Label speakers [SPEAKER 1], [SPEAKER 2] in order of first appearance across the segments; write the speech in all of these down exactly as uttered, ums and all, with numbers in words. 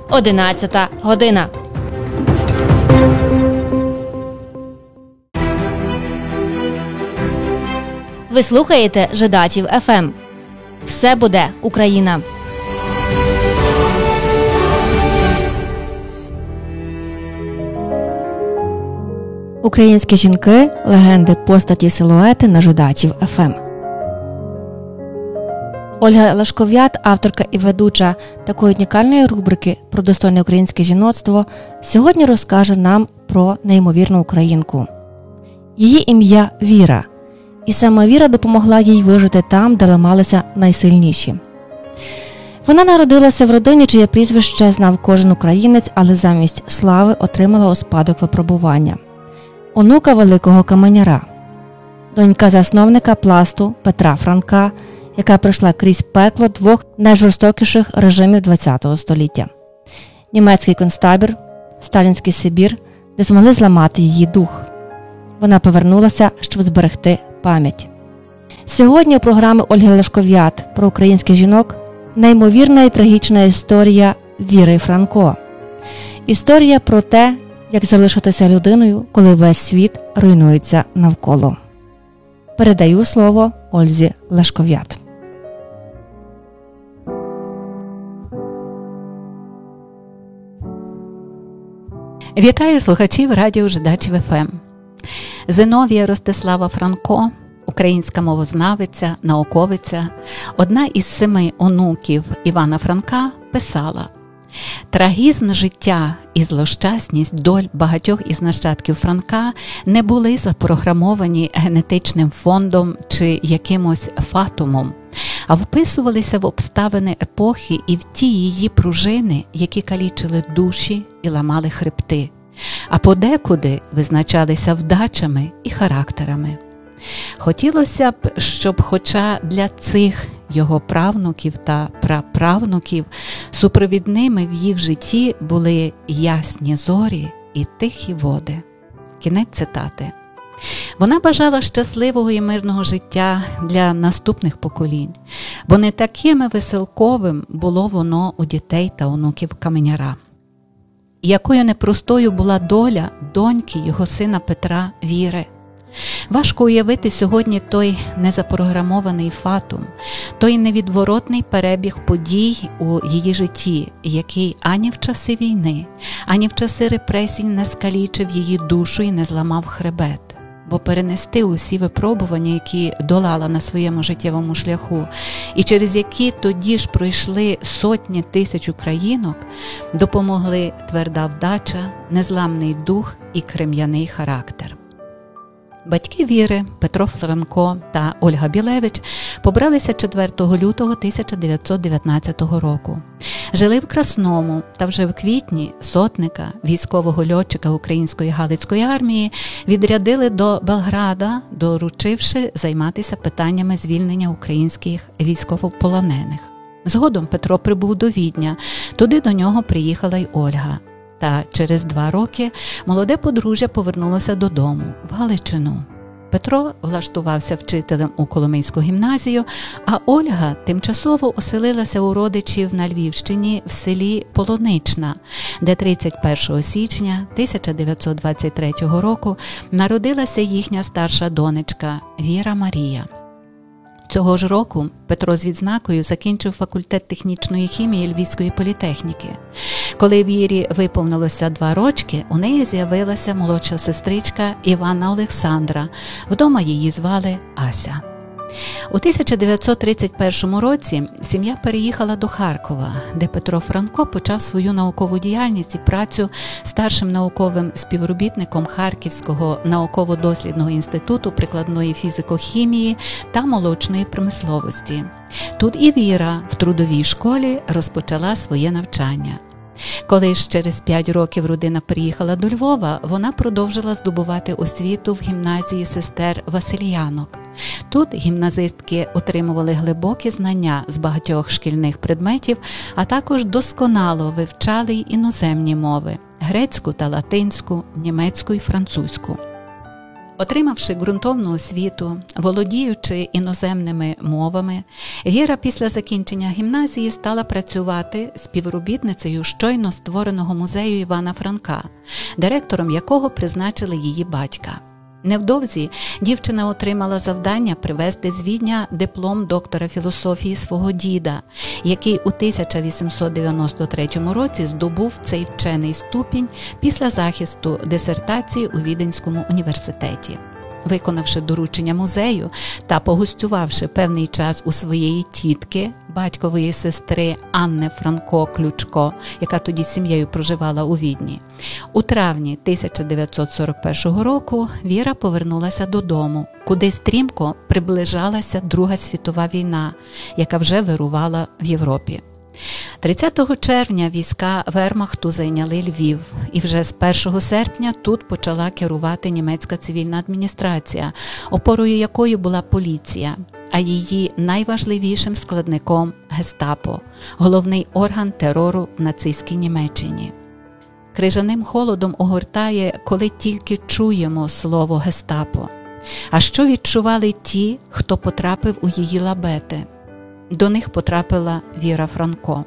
[SPEAKER 1] одинадцята година. Ви слухаєте Жидачів еф ем. Все буде Україна. Українські жінки – легенди, постаті, силуети на Жидачів еф ем. Ольга Лашков'ят, авторка і ведуча такої унікальної рубрики про достойне українське жіноцтво, сьогодні розкаже нам про неймовірну українку. Її ім'я – Віра. І саме Віра допомогла їй вижити там, де ламалися найсильніші. Вона народилася в родині, чиє прізвище знав кожен українець, але замість слави отримала у спадок випробування. Онука великого каменяра. Донька засновника Пласту Петра Франка, яка пройшла крізь пекло двох найжорстокіших режимів ХХ століття. Німецький концтабір, сталінський Сибір, де змогли зламати її дух. Вона повернулася, щоб зберегти пам'ять. Сьогодні у програмі Ольги Лашков'ят про українських жінок неймовірна і трагічна історія Віри Франко. Історія про те, як залишитися людиною, коли весь світ руйнується навколо. Передаю слово Ользі Лашков'ят.
[SPEAKER 2] Вітаю слухачів радіо Жидачів еф ем. Зиновія Ростислава Франко, українська мовознавиця, науковиця, одна із семи онуків Івана Франка, писала: «Трагізм життя і злощасність доль багатьох із нащадків Франка не були запрограмовані генетичним фондом чи якимось фатумом, а вписувалися в обставини епохи і в ті її пружини, які калічили душі і ламали хребти, а подекуди визначалися вдачами і характерами. Хотілося б, щоб хоча для цих його правнуків та праправнуків супровідними в їх житті були ясні зорі і тихі води». Кінець цитати. Вона бажала щасливого і мирного життя для наступних поколінь, бо не таким веселковим було воно у дітей та онуків каменяра. Якою непростою була доля доньки його сина Петра Віри. Важко уявити сьогодні той незапрограмований фатум, той невідворотний перебіг подій у її житті, який ані в часи війни, ані в часи репресій не скалічив її душу і не зламав хребет. Бо перенести усі випробування, які долала на своєму життєвому шляху, і через які тоді ж пройшли сотні тисяч українок, допомогли тверда вдача, незламний дух і крем'яний характер. Батьки Віри, Петро Франко та Ольга Білевич, побралися четвертого лютого тисяча дев'ятсот дев'ятнадцятого року. Жили в Красному, та вже в квітні сотника, військового льотчика української Галицької армії, відрядили до Белграда, доручивши займатися питаннями звільнення українських військовополонених. Згодом Петро прибув до Відня, туди до нього приїхала й Ольга. Та через два роки молоде подружжя повернулося додому, в Галичину. Петро влаштувався вчителем у Коломийську гімназію, а Ольга тимчасово оселилася у родичів на Львівщині в селі Полонична, де тридцять першого січня тисяча дев'ятсот двадцять третього року народилася їхня старша донечка Віра Марія. Цього ж року Петро з відзнакою закінчив факультет технічної хімії Львівської політехніки. Коли Вірі виповнилося два рочки, у неї з'явилася молодша сестричка Іванна Олександра. Вдома її звали Ася. У тисяча дев'ятсот тридцять першому році сім'я переїхала до Харкова, де Петро Франко почав свою наукову діяльність і працю старшим науковим співробітником Харківського науково-дослідного інституту прикладної фізико-хімії та молочної промисловості. Тут і Віра в трудовій школі розпочала своє навчання. Коли ж через п'ять років родина приїхала до Львова, вона продовжила здобувати освіту в гімназії сестер Васильянок. Тут гімназистки отримували глибокі знання з багатьох шкільних предметів, а також досконало вивчали й іноземні мови – грецьку та латинську, німецьку і французьку. Отримавши ґрунтовну освіту, володіючи іноземними мовами, Віра після закінчення гімназії стала працювати співробітницею щойно створеного музею Івана Франка, директором якого призначили її батька. Невдовзі дівчина отримала завдання привезти з Відня диплом доктора філософії свого діда, який у тисяча вісімсот дев'яносто третьому році здобув цей вчений ступінь після захисту дисертації у Віденському університеті. Виконавши доручення музею та погостювавши певний час у своєї тітки, батькової сестри Анни Франко-Ключко, яка тоді з сім'єю проживала у Відні, у травні тисяча дев'ятсот сорок першого року Віра повернулася додому, куди стрімко приближалася Друга світова війна, яка вже вирувала в Європі. тридцятого червня війська Вермахту зайняли Львів, і вже з першого серпня тут почала керувати німецька цивільна адміністрація, опорою якої була поліція, а її найважливішим складником – гестапо, головний орган терору в нацистській Німеччині. Крижаним холодом огортає, коли тільки чуємо слово гестапо. А що відчували ті, хто потрапив у її лабети? До них потрапила Віра Франко.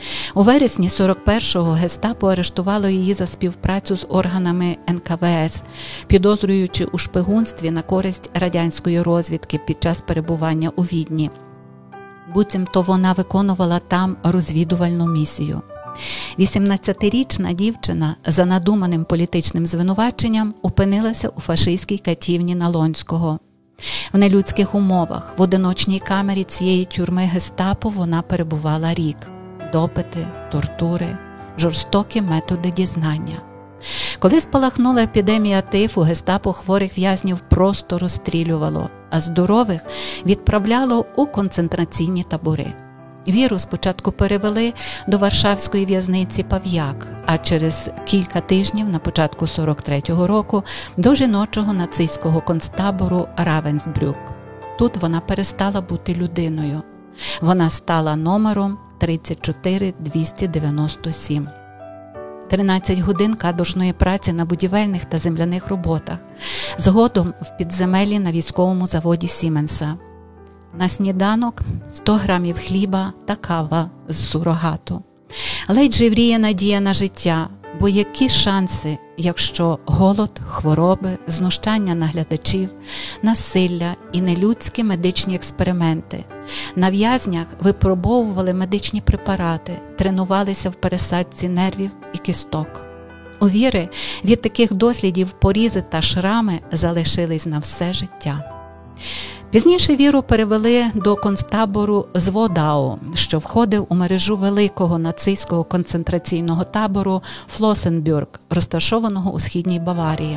[SPEAKER 2] У вересні сорок першого гестапо арештувало її за співпрацю з органами ен ка ве ес, підозрюючи у шпигунстві на користь радянської розвідки під час перебування у Відні. Буцімто вона виконувала там розвідувальну місію. вісімнадцятирічна дівчина за надуманим політичним звинуваченням опинилася у фашистській катівні Налонського. В нелюдських умовах в одиночній камері цієї тюрми гестапо вона перебувала рік. Допити, тортури, жорстокі методи дізнання. Коли спалахнула епідемія тифу, гестапо хворих в'язнів просто розстрілювало, а здорових відправляло у концентраційні табори. Віру спочатку перевели до варшавської в'язниці Пав'як, а через кілька тижнів на початку сорок третього року до жіночого нацистського концтабору Равенсбрюк. Тут вона перестала бути людиною. Вона стала номером тридцять чотири двісті дев'яносто сім. тринадцять годин каторжної праці на будівельних та земляних роботах, згодом в підземеллі на військовому заводі Сіменса. На сніданок сто грамів хліба та кава з сурогату. Ледь живріє надія на життя, бо які шанси, якщо голод, хвороби, знущання наглядачів, насилля і нелюдські медичні експерименти. На в'язнях випробовували медичні препарати, тренувалися в пересадці нервів і кісток. У Віри від таких дослідів порізи та шрами залишились на все життя. Пізніше Віру перевели до концтабору Зводау, що входив у мережу великого нацистського концентраційного табору Флоссенбюрг, розташованого у східній Баварії.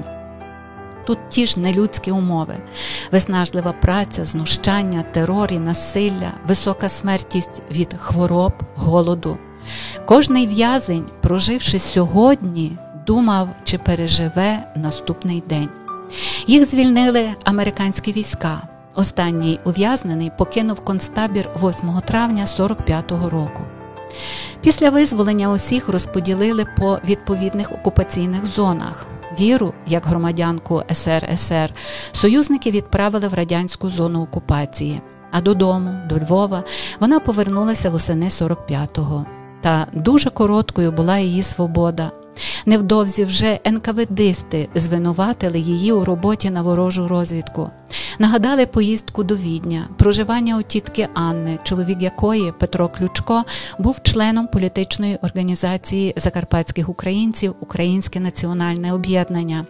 [SPEAKER 2] Тут ті ж нелюдські умови – виснажлива праця, знущання, терор і насилля, висока смертність від хвороб, голоду. Кожний в'язень, проживши сьогодні, думав, чи переживе наступний день. Їх звільнили американські війська. Останній ув'язнений покинув концтабір восьмого травня сорок п'ятого року. Після визволення усіх розподілили по відповідних окупаційних зонах. Віру, як громадянку ес ер ес ер, союзники відправили в радянську зону окупації, а додому, до Львова, вона повернулася восени сорок п'ятого. Та дуже короткою була її свобода. Невдовзі вже ен ка ве дисти звинуватили її у роботі на ворожу розвідку. Нагадали поїздку до Відня, проживання у тітки Анни, чоловік якої, Петро Ключко, був членом політичної організації закарпатських українців «Українське національне об'єднання».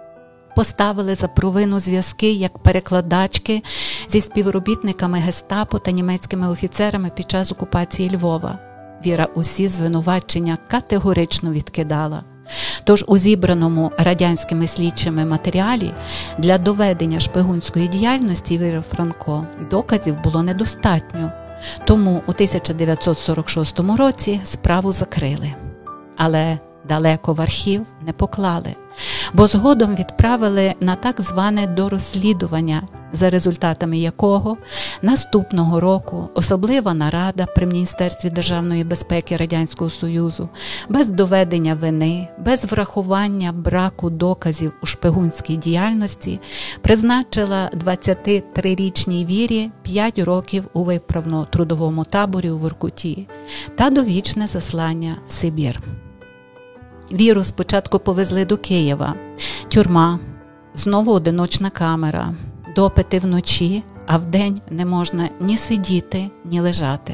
[SPEAKER 2] Поставили за провину зв'язки як перекладачки зі співробітниками гестапо та німецькими офіцерами під час окупації Львова. Віра усі звинувачення категорично відкидала. Тож у зібраному радянськими слідчими матеріалі для доведення шпигунської діяльності Віри Франко доказів було недостатньо. Тому у тисяча дев'ятсот сорок шостому році справу закрили. Але далеко в архів не поклали, бо згодом відправили на так зване дорозслідування, за результатами якого наступного року особлива нарада при Міністерстві державної безпеки Радянського Союзу без доведення вини, без врахування браку доказів у шпигунській діяльності призначила двадцятитрирічній Вірі п'ять років у виправно-трудовому таборі у Воркуті та довічне заслання в Сибір. Віру спочатку повезли до Києва. Тюрма, знову одиночна камера, допити вночі, а вдень не можна ні сидіти, ні лежати.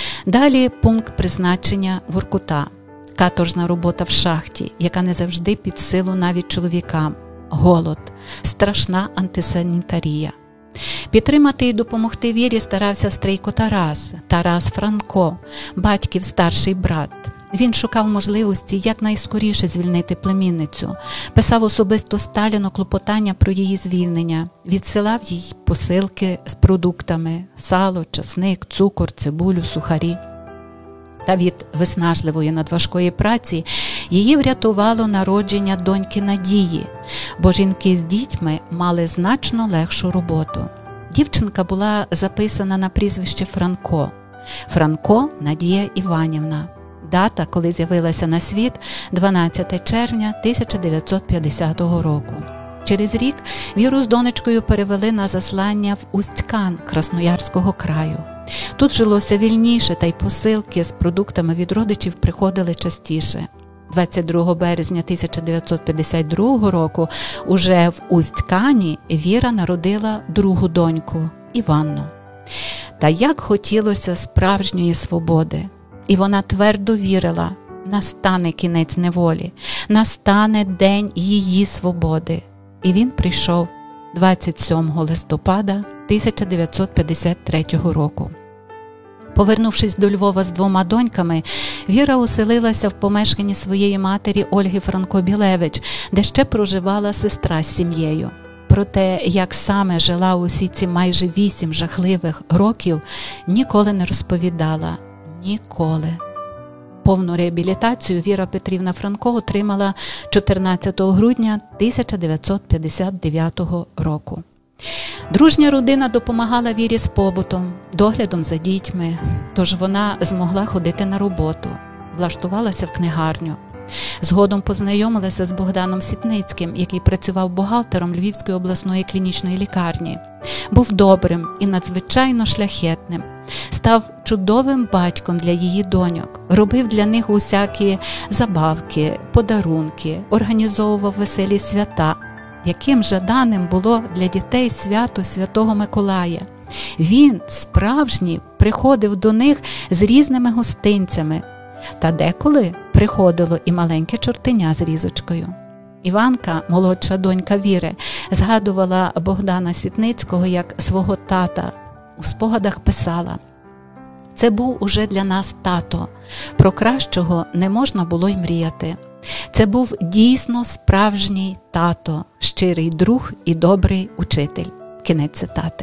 [SPEAKER 2] Далі пункт призначення Воркута, каторжна робота в шахті, яка не завжди під силу навіть чоловікам, голод, страшна антисанітарія. Підтримати і допомогти Вірі старався Стрийко Тарас, Тарас Франко, батьків старший брат. Він шукав можливості якнайскоріше звільнити племінницю, писав особисто Сталіну клопотання про її звільнення, відсилав їй посилки з продуктами – сало, часник, цукор, цибулю, сухарі. Та від виснажливої надважкої праці її врятувало народження доньки Надії, бо жінки з дітьми мали значно легшу роботу. Дівчинка була записана на прізвище Франко. Франко Надія Іванівна. Дата, коли з'явилася на світ – дванадцяте червня тисяча дев'ятсот п'ятдесятого року. Через рік Віру з донечкою перевели на заслання в Усть-Кан Красноярського краю. Тут жилося вільніше, та й посилки з продуктами від родичів приходили частіше. двадцять другого березня тисяча дев'ятсот п'ятдесят другого року уже в Усть-Кані Віра народила другу доньку – Іванну. Та як хотілося справжньої свободи! І вона твердо вірила – настане кінець неволі, настане день її свободи. І він прийшов двадцять сьомого листопада тисяча дев'ятсот п'ятдесят третього року. Повернувшись до Львова з двома доньками, Віра оселилася в помешканні своєї матері Ольги Франко-Білевич, де ще проживала сестра з сім'єю. Про те, як саме жила усі ці майже вісім жахливих років, ніколи не розповідала. Ніколи. Повну реабілітацію Віра Петрівна Франко отримала чотирнадцятого грудня тисяча дев'ятсот п'ятдесят дев'ятого року. Дружня родина допомагала Вірі з побутом, доглядом за дітьми, тож вона змогла ходити на роботу, влаштувалася в книгарню. Згодом познайомилася з Богданом Сітницьким, який працював бухгалтером Львівської обласної клінічної лікарні. Був добрим і надзвичайно шляхетним. Став чудовим батьком для її доньок, робив для них усякі забавки, подарунки, організовував веселі свята. Яким жаданим було для дітей свято Святого Миколая. Він, справжній, приходив до них з різними гостинцями. Та деколи приходило і маленьке чортеня з різочкою. Іванка, молодша донька Віри, згадувала Богдана Сітницького як свого тата. У спогадах писала: «Це був уже для нас тато. Про кращого не можна було й мріяти. Це був дійсно справжній тато, щирий друг і добрий учитель». Кінець цитати.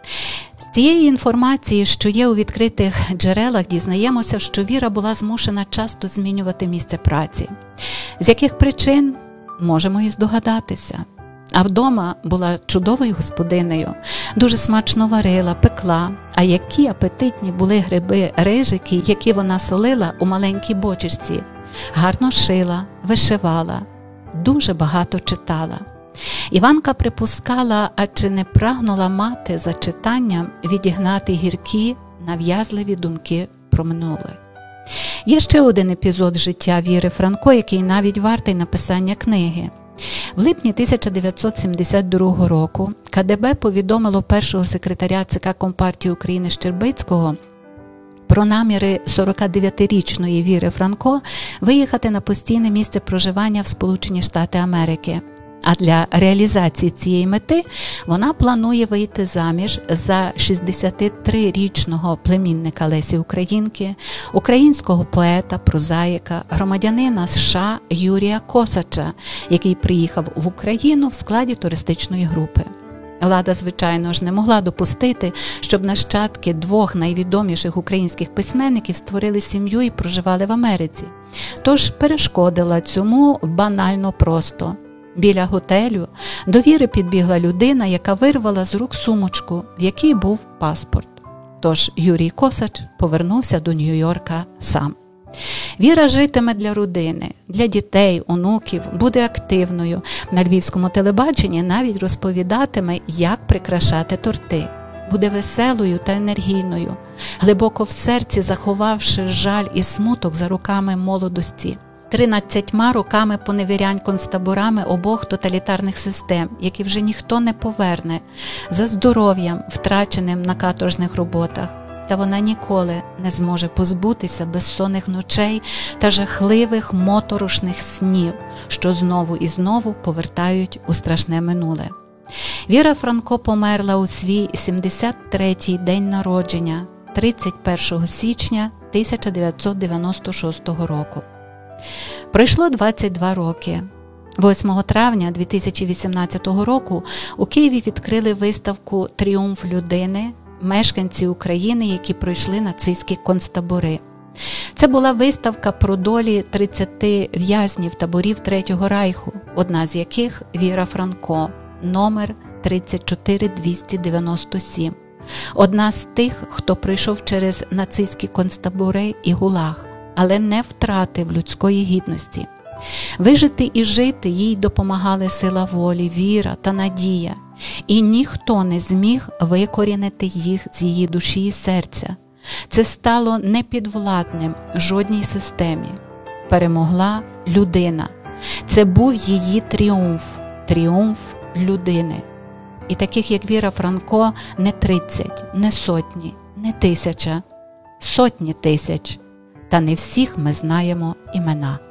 [SPEAKER 2] З цієї інформації, що є у відкритих джерелах, дізнаємося, що Віра була змушена часто змінювати місце праці. З яких причин? Можемо і здогадатися. А вдома була чудовою господинею, дуже смачно варила, пекла, а які апетитні були гриби-рижики, які вона солила у маленькій бочечці. Гарно шила, вишивала, дуже багато читала. Іванка припускала, а чи не прагнула мати за читанням відігнати гіркі, нав'язливі думки про минуле. Є ще один епізод життя Віри Франко, який навіть вартий написання книги. В липні тисяча дев'ятсот сімдесят другого року ка де бе повідомило першого секретаря це ка Компартії України Щербицького про наміри сорокадев'ятирічної Віри Франко виїхати на постійне місце проживання в Сполучені Штати Америки. А для реалізації цієї мети вона планує вийти заміж за шістдесятитрирічного племінника Лесі Українки, українського поета, прозаїка, громадянина США Юрія Косача, який приїхав в Україну в складі туристичної групи. Влада, звичайно ж, не могла допустити, щоб нащадки двох найвідоміших українських письменників створили сім'ю і проживали в Америці. Тож перешкодила цьому банально просто. Біля готелю до Віри підбігла людина, яка вирвала з рук сумочку, в якій був паспорт. Тож Юрій Косач повернувся до Нью-Йорка сам. Віра житиме для родини, для дітей, онуків, буде активною. На львівському телебаченні навіть розповідатиме, як прикрашати торти. Буде веселою та енергійною, глибоко в серці заховавши жаль і смуток за роками молодості. Тринадцятьма роками поневірянь концтаборами обох тоталітарних систем, які вже ніхто не поверне, за здоров'ям, втраченим на каторжних роботах. Та вона ніколи не зможе позбутися безсонних ночей та жахливих моторошних снів, що знову і знову повертають у страшне минуле. Віра Франко померла у свій сімдесят третій день народження, тридцять першого січня тисяча дев'ятсот дев'яносто шостого року. Пройшло двадцять два роки. восьмого травня дві тисячі вісімнадцятого року у Києві відкрили виставку «Тріумф людини», мешканці України, які пройшли нацистські концтабори. Це була виставка про долі тридцяти в'язнів таборів Третього Райху, одна з яких Віра Франко, номер тридцять чотири двісті дев'яносто сім. Одна з тих, хто пройшов через нацистські концтабори і ГУЛАГ, але не втратив людської гідності. Вижити і жити їй допомагали сила волі, віра та надія, і ніхто не зміг викорінити їх з її душі і серця. Це стало непідвладним жодній системі. Перемогла людина. Це був її тріумф, тріумф людини. І таких, як Віра Франко, не тридцять, не сотні, не тисяча, сотні тисяч. Та не всіх ми знаємо імена.